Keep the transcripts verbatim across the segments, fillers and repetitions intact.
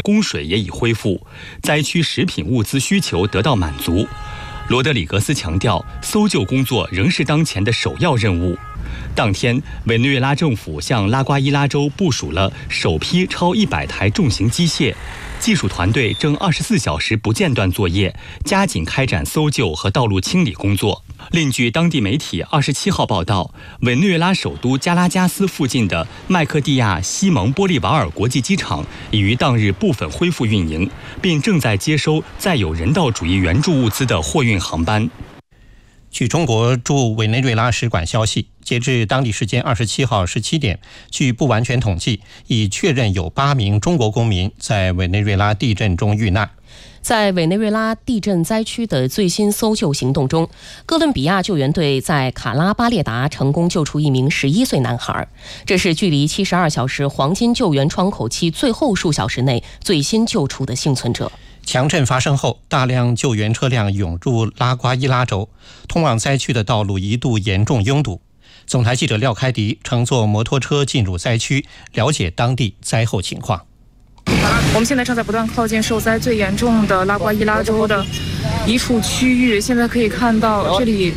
供水也已恢复，灾区食品物资需求得到满足。罗德里格斯强调，搜救工作仍是当前的首要任务。当天，委内瑞拉政府向拉瓜伊拉州部署了首批超一百台重型机械，技术团队正二十四小时不间断作业，加紧开展搜救和道路清理工作。另据当地媒体二十七号报道，委内瑞拉首都加拉加斯附近的麦克蒂亚西蒙波利瓦尔国际机场已于当日部分恢复运营，并正在接收载有人道主义援助物资的货运航班。 据中国驻委内瑞拉使馆消息，截至当地时间二十七号十七点，据不完全统计，已确认有八名中国公民在委内瑞拉地震中遇难。 在委内瑞拉地震灾区的最新搜救行动中，哥伦比亚救援队在卡拉巴列达成功救出一名十一岁男孩，这是距离七十二小时黄金救援窗口期最后数小时内最新救出的幸存者。 强震发生后，大量救援车辆涌入拉瓜伊拉州，通往灾区的道路一度严重拥堵。总台记者廖开迪乘坐摩托车进入灾区，了解当地灾后情况。 我们现在正在不断靠近受灾最严重的拉瓜伊拉州的一处区域，现在可以看到这里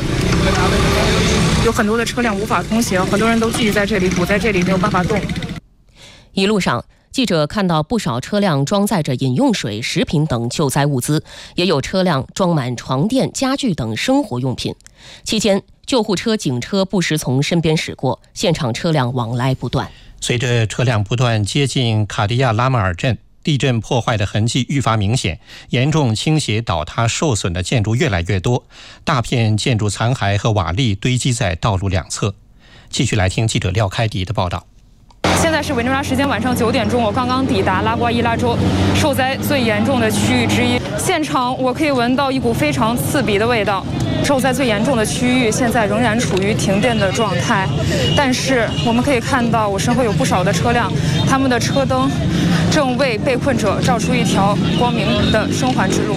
有很多的车辆无法通行，很多人都聚集在这里，堵在这里没有办法动。 一路上，记者看到不少车辆装载着饮用水、食品等救灾物资，也有车辆装满床垫、家具等生活用品。期间，救护车、警车不时从身边驶过，现场车辆往来不断。 随着车辆不断接近卡迪亚拉马尔镇，地震破坏的痕迹愈发明显，严重倾斜倒塌受损的建筑越来越多，大片建筑残骸和瓦砾堆积在道路两侧。继续来听记者廖开迪的报道。 现在是委内瑞拉时间晚上九点钟，我刚刚抵达拉瓜伊拉州受灾最严重的区域之一。现场我可以闻到一股非常刺鼻的味道。受灾最严重的区域现在仍然处于停电的状态，但是我们可以看到我身后有不少的车辆，他们的车灯正为被困者照出一条光明的生还之路。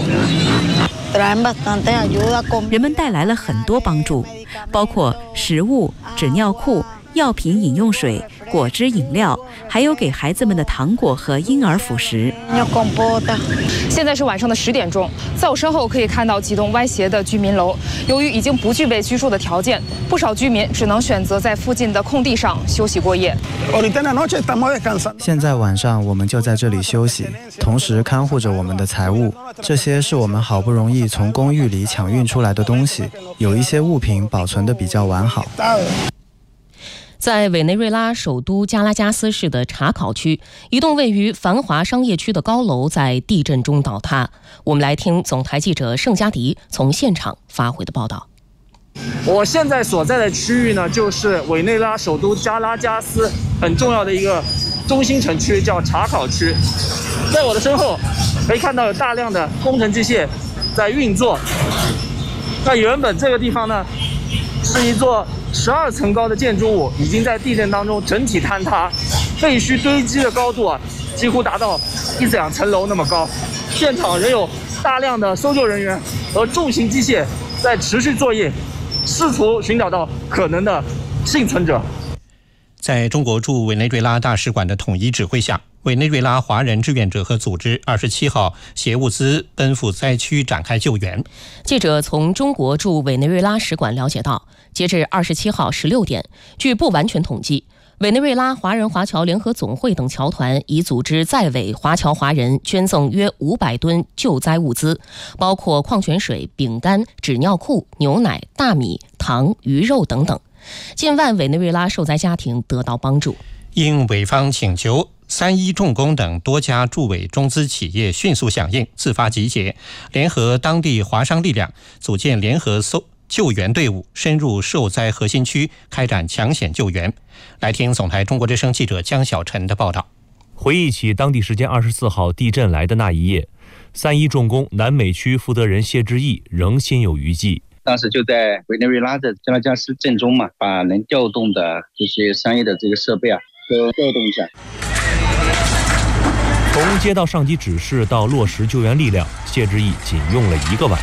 人们带来了很多帮助，包括食物、纸尿裤、药品、饮用水、果汁饮料，还有给孩子们的糖果和婴儿辅食。 现在是晚上的十点钟，在我身后可以看到几栋歪斜的居民楼，由于已经不具备居住的条件，不少居民只能选择在附近的空地上休息过夜。 现在晚上我们就在这里休息，同时看护着我们的财物，这些是我们好不容易从公寓里抢运出来的东西，有一些物品保存得比较完好。 在委内瑞拉首都加拉加斯市的查考区，一栋位于繁华商业区的高楼在地震中倒塌。我们来听总台记者盛佳迪从现场发回的报道。 我现在所在的区域呢，就是委内瑞拉首都加拉加斯很重要的一个中心城区，叫查考区。在我的身后可以看到有大量的工程机械在运作。那原本这个地方呢，是一座十二层高的建筑物，已经在地震当中整体坍塌，废墟堆积的高度啊，几乎达到一两层楼那么高。现场仍有大量的搜救人员和重型机械在持续作业，试图寻找到可能的幸存者。 在中国驻委内瑞拉大使馆的统一指挥下，委内瑞拉华人志愿者和组织二十七号携物资奔赴灾区展开救援。 记者从中国驻委内瑞拉使馆了解到，截至二十七号十六点，据不完全统计，委内瑞拉华人华侨联合总会等侨团已组织在委华侨华人捐赠约五百吨救灾物资，包括矿泉水、饼干、纸尿裤、牛奶、大米、糖、鱼肉等等。近万委内瑞拉受灾家庭得到帮助。 应委方请求，三一重工等多家驻委中资企业迅速响应，自发集结，联合当地华商力量，组建联合搜救援队伍，深入受灾核心区，开展抢险救援。来听总台中国之声记者江小晨的报道。 回忆起当地时间二十四号地震来的那一夜，三一重工南美区负责人谢志毅仍心有余悸。 当时就在委内瑞拉的加拉加斯镇中嘛，把能调动的这些商业的这个设备啊，都调动一下。 从接到上级指示到落实救援力量，谢志毅仅用了一个晚